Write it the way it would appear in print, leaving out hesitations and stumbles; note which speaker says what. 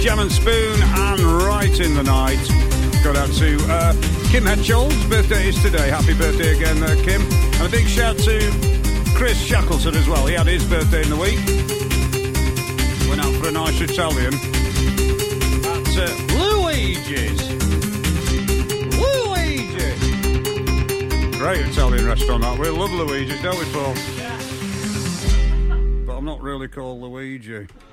Speaker 1: Jam and Spoon and Right in the Night. Got out to Kim Hetchold's birthday is today. Happy birthday again, Kim. And a big shout to Chris Shackleton as well. He had his birthday in the week. Went out for a nice Italian at Luigi's. Great Italian restaurant that. We love Luigi's, don't we, Paul? But I'm not really called Luigi.